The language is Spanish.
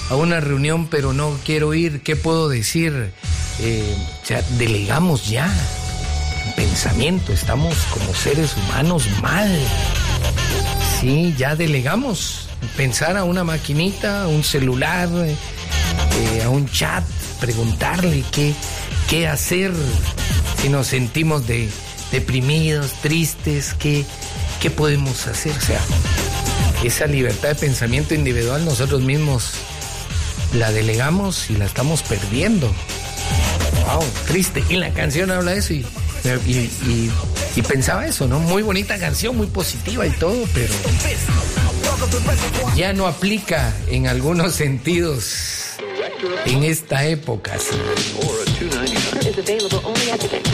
a una reunión, pero no quiero ir. ¿Qué puedo decir? O sea, delegamos ya pensamiento. Estamos como seres humanos mal. Sí, ya delegamos. Pensar a una maquinita, a un celular, a un chat, preguntarle qué hacer si nos sentimos deprimidos, tristes, qué podemos hacer. O sea, esa libertad de pensamiento individual nosotros mismos la delegamos y la estamos perdiendo. Wow, triste. Y la canción habla de eso y pensaba eso, ¿no? Muy bonita canción, muy positiva y todo, pero ya no aplica en algunos sentidos en esta época. ¿Sí?